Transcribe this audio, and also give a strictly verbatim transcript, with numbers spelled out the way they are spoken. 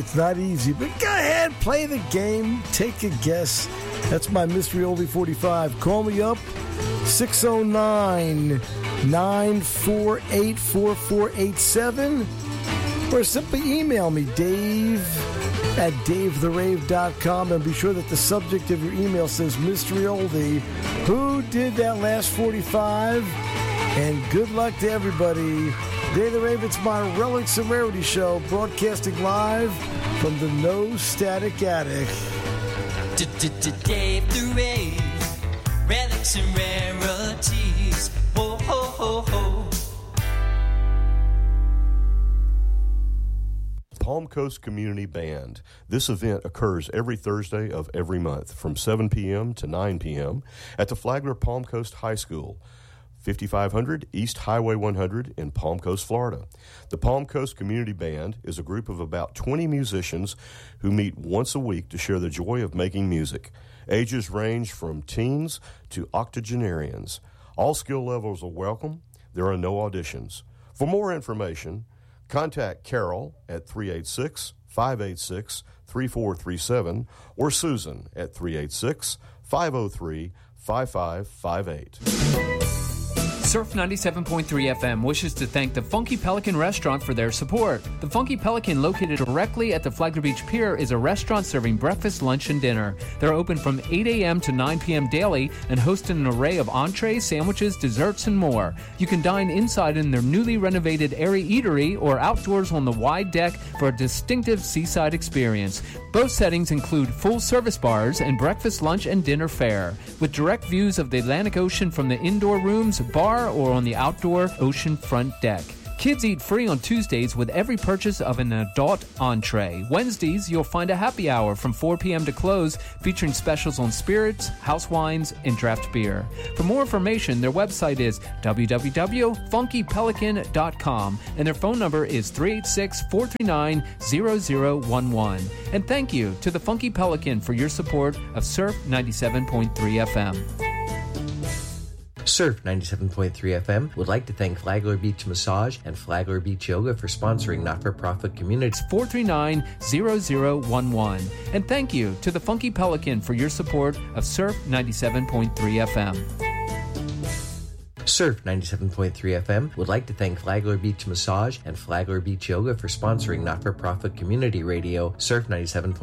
It's not easy, but go ahead, play the game, take a guess. That's my Mystery Oldie forty-five. Call me up, six oh nine, nine four eight, four four eight seven, or simply email me, Dave at dave the rave dot com, and be sure that the subject of your email says Mystery Oldie. Who did that last forty-five? And good luck to everybody. Dave the Rave, it's my Relics and Rarity show, broadcasting live from the No Static Attic. Dave the Rave, Relics and Rarities. Ho, ho, ho, ho. Palm Coast Community Band. This event occurs every Thursday of every month from seven p.m. to nine p.m. at the Flagler Palm Coast High School, fifty-five hundred East Highway one hundred in Palm Coast, Florida. The Palm Coast Community Band is a group of about twenty musicians who meet once a week to share the joy of making music. Ages range from teens to octogenarians. All skill levels are welcome. There are no auditions. For more information, contact Carol at three eight six, five eight six, three four three seven or Susan at three eight six, five oh three, five five five eight. Surf ninety-seven point three F M wishes to thank the Funky Pelican Restaurant for their support. The Funky Pelican, located directly at the Flagler Beach Pier, is a restaurant serving breakfast, lunch, and dinner. They're open from eight a.m. to nine p.m. daily and host an array of entrees, sandwiches, desserts, and more. You can dine inside in their newly renovated airy eatery or outdoors on the wide deck for a distinctive seaside experience. Both settings include full-service bars and breakfast, lunch, and dinner fare, with direct views of the Atlantic Ocean from the indoor rooms, bar, or on the outdoor ocean front deck. Kids eat free on Tuesdays with every purchase of an adult entree. Wednesdays, you'll find a happy hour from four p.m. to close, featuring specials on spirits, house wines, and draft beer. For more information, their website is w w w dot funky pelican dot com, and their phone number is three eight six, four three nine, zero zero one one. And thank you to the Funky Pelican for your support of Surf ninety-seven point three F M. Surf ninety-seven point three F M would like to thank Flagler Beach Massage and Flagler Beach Yoga for sponsoring not-for-profit communities. four three nine, zero zero one one. And thank you to the Funky Pelican for your support of Surf ninety-seven point three F M. Surf ninety-seven point three F M would like to thank Flagler Beach Massage and Flagler Beach Yoga for sponsoring not-for-profit community radio, Surf ninety-seven point three